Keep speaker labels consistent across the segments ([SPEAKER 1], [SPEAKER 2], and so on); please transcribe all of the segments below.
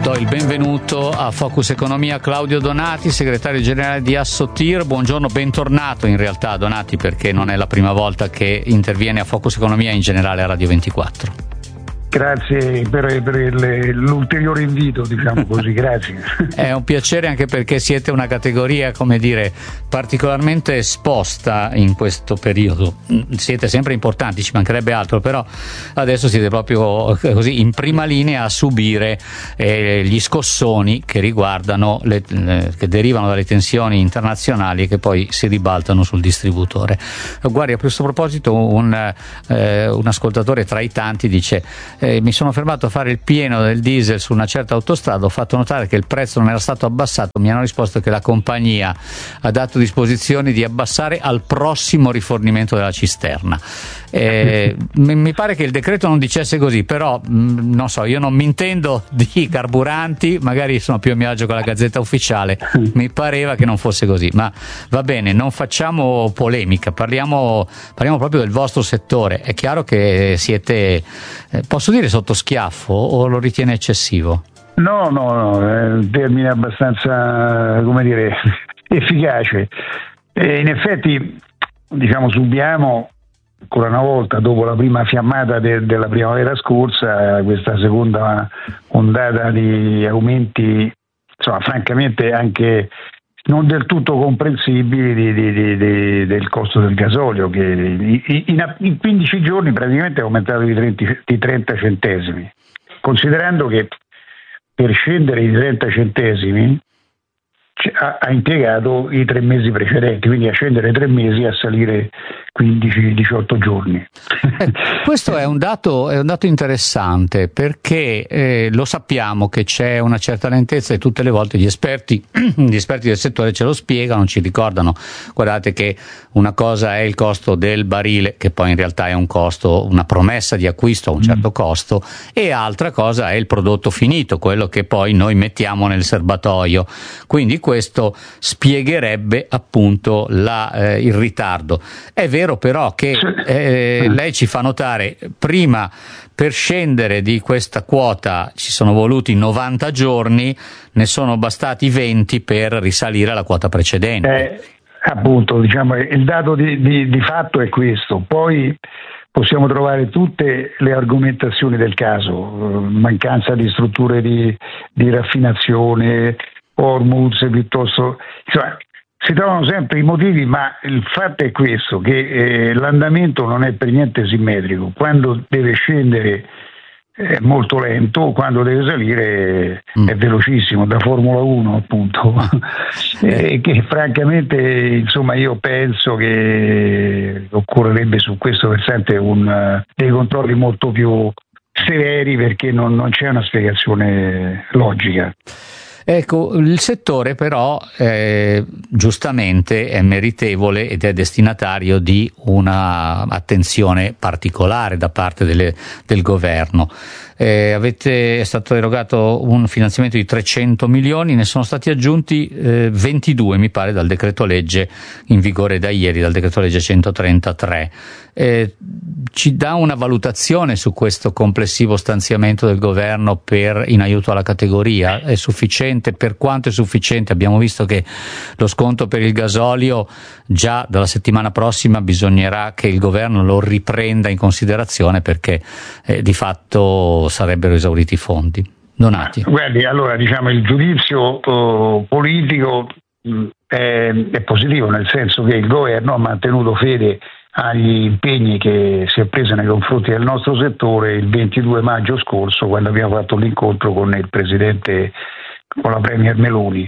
[SPEAKER 1] Do il benvenuto a Focus Economia Claudio Donati, segretario generale di Assotir. Buongiorno, bentornato in realtà Donati, perché non è la prima volta che interviene a Focus Economia e in generale a Radio 24.
[SPEAKER 2] Grazie per l'ulteriore invito, diciamo così, grazie.
[SPEAKER 1] È un piacere anche perché siete una categoria, come dire, particolarmente esposta in questo periodo. Siete sempre importanti, ci mancherebbe altro, però adesso siete proprio così in prima linea a subire gli scossoni che riguardano che derivano dalle tensioni internazionali e che poi si ribaltano sul distributore. Guardi, a questo proposito un ascoltatore tra i tanti dice: mi sono fermato a fare il pieno del diesel su una certa autostrada, ho fatto notare che il prezzo non era stato abbassato, mi hanno risposto che la compagnia ha dato disposizione di abbassare al prossimo rifornimento della cisterna. Mi pare che il decreto non dicesse così, però non so, io non mi intendo di carburanti, magari sono più a mio agio con la Gazzetta Ufficiale, mi pareva che non fosse così, ma va bene, non facciamo polemica, parliamo proprio del vostro settore. È chiaro che siete, posso dire, sotto schiaffo, o lo ritiene eccessivo?
[SPEAKER 2] No, è un termine abbastanza, come dire, efficace. In effetti, diciamo, subiamo ancora una volta, dopo la prima fiammata della primavera scorsa, questa seconda ondata di aumenti, insomma, francamente anche non del tutto comprensibili del costo del gasolio, che in 15 giorni praticamente è aumentato di 30 centesimi, considerando che per scendere di 30 centesimi ha impiegato i 3 mesi precedenti, quindi a scendere 3 mesi, a salire 15-18 giorni.
[SPEAKER 1] Questo è un dato interessante, perché lo sappiamo che c'è una certa lentezza e tutte le volte gli esperti del settore ce lo spiegano, ci ricordano: guardate che una cosa è il costo del barile, che poi in realtà è un costo, una promessa di acquisto a un certo costo, e altra cosa è il prodotto finito, quello che poi noi mettiamo nel serbatoio. Quindi questo spiegherebbe appunto il ritardo. È vero però che lei ci fa notare, prima per scendere di questa quota ci sono voluti 90 giorni, ne sono bastati 20 per risalire alla quota precedente.
[SPEAKER 2] Appunto, diciamo, il dato di fatto è questo. Poi possiamo trovare tutte le argomentazioni del caso, mancanza di strutture di raffinazione, Hormuz, piuttosto, insomma, si trovano sempre i motivi, ma il fatto è questo, che l'andamento non è per niente simmetrico. Quando deve scendere è molto lento, quando deve salire è velocissimo, da Formula 1 appunto. Che francamente, insomma, io penso che occorrerebbe su questo versante dei controlli molto più severi, perché non c'è una spiegazione logica.
[SPEAKER 1] Ecco, il settore però giustamente è meritevole ed è destinatario di una attenzione particolare da parte del governo. È stato erogato un finanziamento di 300 milioni, ne sono stati aggiunti 22 mi pare dal decreto legge in vigore da ieri, dal decreto legge 133. Ci dà una valutazione su questo complessivo stanziamento del governo in aiuto alla categoria? È sufficiente? Per quanto è sufficiente? Abbiamo visto che lo sconto per il gasolio già dalla settimana prossima bisognerà che il governo lo riprenda in considerazione, perché di fatto sarebbero esauriti i fondi. Donati.
[SPEAKER 2] Guardi, allora, diciamo, il giudizio politico è positivo, nel senso che il governo ha mantenuto fede agli impegni che si è preso nei confronti del nostro settore il 22 maggio scorso, quando abbiamo fatto l'incontro con il presidente, con la premier Meloni,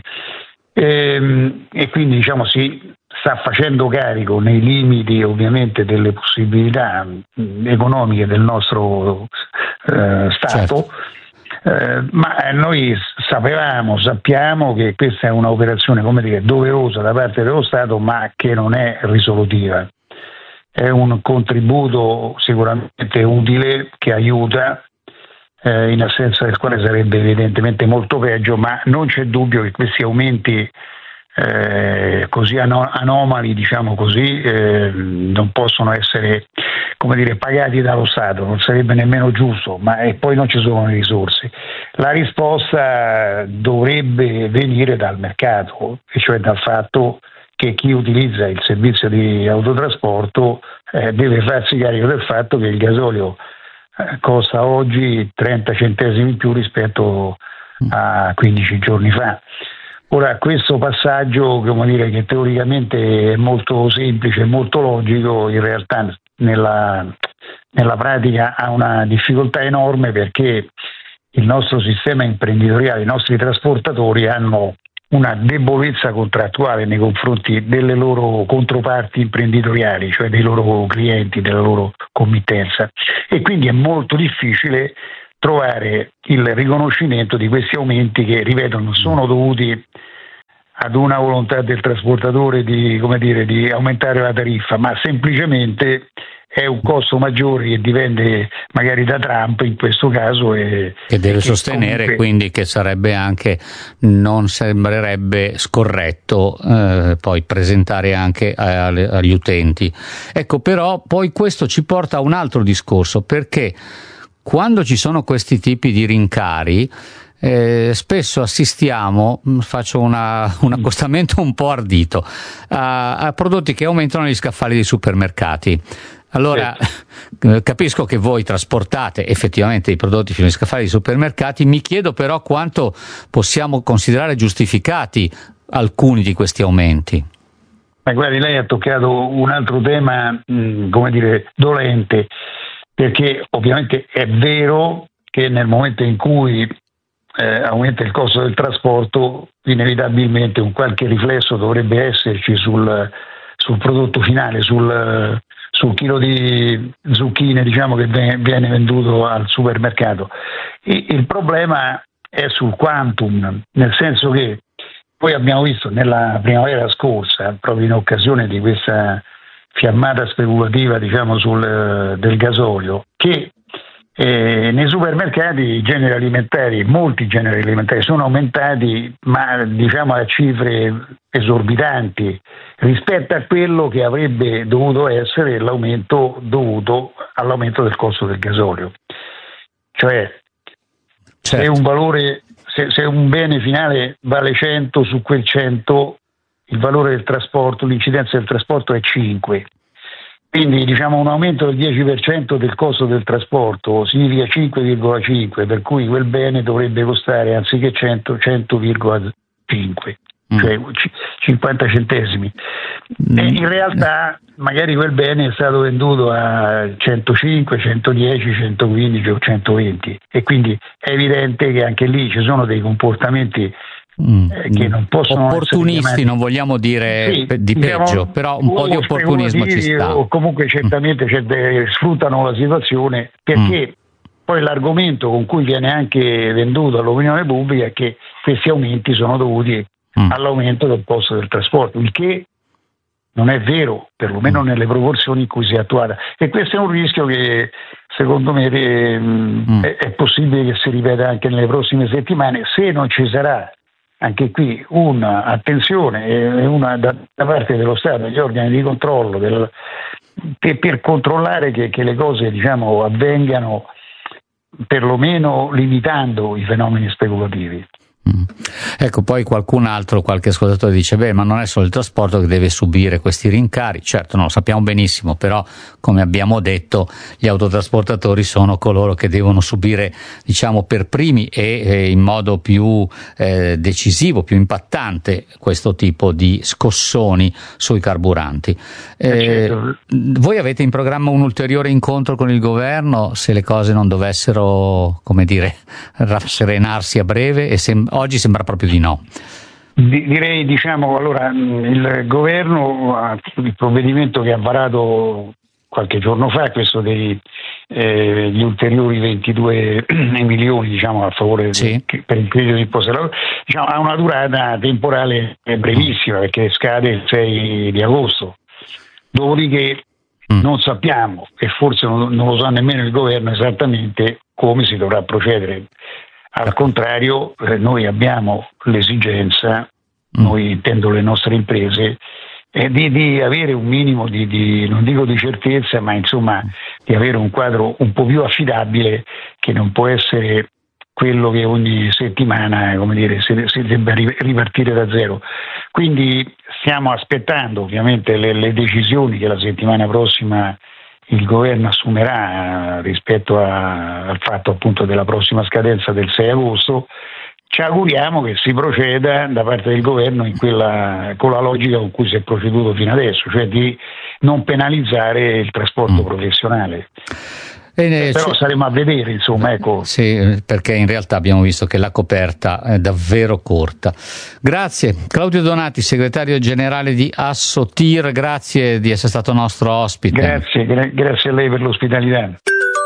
[SPEAKER 2] e quindi, diciamo, si sta facendo carico, nei limiti ovviamente delle possibilità economiche del nostro Stato. Certo. Ma noi sappiamo che questa è un'operazione, come dire, doverosa da parte dello Stato, ma che non è risolutiva. È un contributo sicuramente utile, che aiuta, in assenza del quale sarebbe evidentemente molto peggio, ma non c'è dubbio che questi aumenti così anomali, diciamo così, non possono essere, come dire, pagati dallo Stato, non sarebbe nemmeno giusto, ma poi non ci sono le risorse. La risposta dovrebbe venire dal mercato, e cioè dal fatto che chi utilizza il servizio di autotrasporto deve farsi carico del fatto che il gasolio costa oggi 30 centesimi in più rispetto a 15 giorni fa. Ora, questo passaggio, come dire, che teoricamente è molto semplice e molto logico, in realtà nella pratica ha una difficoltà enorme, perché il nostro sistema imprenditoriale, i nostri trasportatori hanno una debolezza contrattuale nei confronti delle loro controparti imprenditoriali, cioè dei loro clienti, della loro committenza, e quindi è molto difficile trovare il riconoscimento di questi aumenti che, ripeto, non sono dovuti ad una volontà del trasportatore di aumentare la tariffa, ma semplicemente è un costo maggiore che dipende magari da Trump in questo caso,
[SPEAKER 1] che deve sostenere, comunque, quindi che sarebbe anche, non sembrerebbe scorretto poi presentare anche agli utenti. Ecco, però poi questo ci porta a un altro discorso, perché quando ci sono questi tipi di rincari spesso assistiamo, faccio un accostamento un po' ardito, a prodotti che aumentano gli scaffali dei supermercati. Allora, capisco che voi trasportate effettivamente i prodotti fino agli scaffali dei supermercati, mi chiedo però quanto possiamo considerare giustificati alcuni di questi aumenti.
[SPEAKER 2] Ma guardi, lei ha toccato un altro tema, dolente, perché ovviamente è vero che nel momento in cui aumenta il costo del trasporto, inevitabilmente un qualche riflesso dovrebbe esserci sul prodotto finale, sul chilo di zucchine, che viene venduto al supermercato. E il problema è sul quantum, nel senso che poi abbiamo visto nella primavera scorsa, proprio in occasione di questa fiammata speculativa del gasolio, che nei supermercati molti generi alimentari sono aumentati, ma a cifre esorbitanti rispetto a quello che avrebbe dovuto essere l'aumento dovuto all'aumento del costo del gasolio. Cioè, certo, se un bene finale vale 100, su quel 100 il valore del trasporto, l'incidenza del trasporto è 5. Quindi un aumento del 10% del costo del trasporto significa 5,5, per cui quel bene dovrebbe costare anziché 100, 100,5, cioè 50 centesimi. E in realtà magari quel bene è stato venduto a 105, 110, 115 o 120, e quindi è evidente che anche lì ci sono dei comportamenti che non possono
[SPEAKER 1] opportunisti, non vogliamo dire di peggio, però un po' di opportunismo ci sta.
[SPEAKER 2] O comunque certamente sfruttano la situazione, perché poi l'argomento con cui viene anche venduto all'opinione pubblica è che questi aumenti sono dovuti all'aumento del costo del trasporto, il che non è vero, perlomeno nelle proporzioni in cui si è attuata, e questo è un rischio che secondo me è possibile che si ripeta anche nelle prossime settimane, se non ci sarà anche qui un'attenzione da parte dello Stato, degli organi di controllo, per controllare che le cose avvengano, perlomeno limitando i fenomeni speculativi.
[SPEAKER 1] Ecco, poi qualche ascoltatore dice: beh, ma non è solo il trasporto che deve subire questi rincari. Certo, no, lo sappiamo benissimo, però come abbiamo detto, gli autotrasportatori sono coloro che devono subire, per primi e in modo più decisivo, più impattante, questo tipo di scossoni sui carburanti. Voi avete in programma un ulteriore incontro con il governo se le cose non dovessero, rasserenarsi a breve, e oggi sembra proprio di no.
[SPEAKER 2] Direi, allora, il governo, il provvedimento che ha varato qualche giorno fa, questo gli ulteriori 22 milioni, a favore per il credito di imposta, ha una durata temporale brevissima, perché scade il 6 di agosto. Dopodiché non sappiamo, e forse non lo sa nemmeno il governo, esattamente come si dovrà procedere. Al contrario, noi abbiamo l'esigenza, noi intendo le nostre imprese, di avere un minimo non dico di certezza, ma di avere un quadro un po' più affidabile, che non può essere quello che ogni settimana, come dire, si debba ripartire da zero. Quindi stiamo aspettando ovviamente le decisioni che la settimana prossima il governo assumerà rispetto al fatto appunto della prossima scadenza del 6 agosto. Ci auguriamo che si proceda da parte del governo con la logica con cui si è proceduto fino adesso, cioè di non penalizzare il trasporto professionale. Però saremo a vedere, insomma, ecco.
[SPEAKER 1] Sì, perché in realtà abbiamo visto che la coperta è davvero corta. Grazie Claudio Donati, segretario generale di Assotir, grazie di essere stato nostro ospite.
[SPEAKER 2] Grazie a lei per l'ospitalità.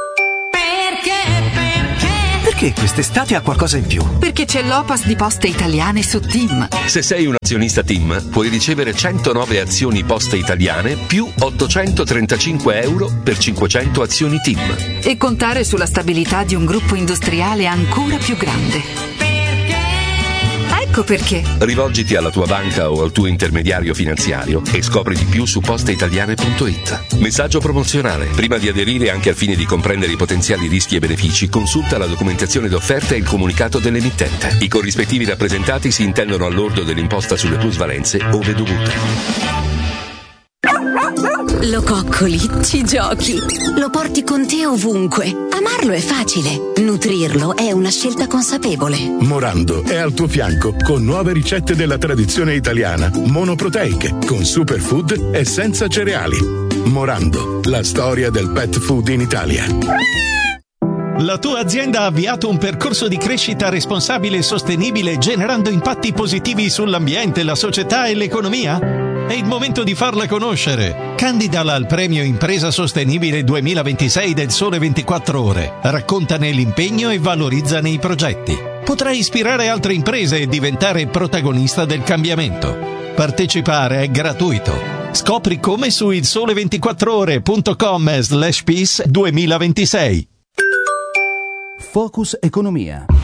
[SPEAKER 3] Perché quest'estate ha qualcosa in più?
[SPEAKER 4] Perché c'è l'Opas di Poste Italiane su TIM.
[SPEAKER 5] Se sei un azionista TIM, puoi ricevere 109 azioni Poste Italiane più 835 euro per 500 azioni TIM.
[SPEAKER 4] E contare sulla stabilità di un gruppo industriale ancora più grande. Ecco perché.
[SPEAKER 5] Rivolgiti alla tua banca o al tuo intermediario finanziario e scopri di più su posteitaliane.it. Messaggio promozionale. Prima di aderire, anche al fine di comprendere i potenziali rischi e benefici, consulta la documentazione d'offerta e il comunicato dell'emittente. I corrispettivi rappresentati si intendono al lordo dell'imposta sulle plusvalenze ove dovute.
[SPEAKER 6] Lo coccoli, ci giochi, lo porti con te ovunque. Amarlo è facile, nutrirlo è una scelta consapevole.
[SPEAKER 7] Morando è al tuo fianco con nuove ricette della tradizione italiana, monoproteiche, con superfood e senza cereali. Morando, la storia del pet food in Italia.
[SPEAKER 8] La tua azienda ha avviato un percorso di crescita responsabile e sostenibile, generando impatti positivi sull'ambiente, la società e l'economia? È il momento di farla conoscere. Candidala al premio Impresa Sostenibile 2026 del Sole 24 Ore. Raccontane l'impegno e valorizzane i progetti. Potrai ispirare altre imprese e diventare protagonista del cambiamento. Partecipare è gratuito. Scopri come su ilsole24ore.com/peace 2026.
[SPEAKER 9] Focus Economia.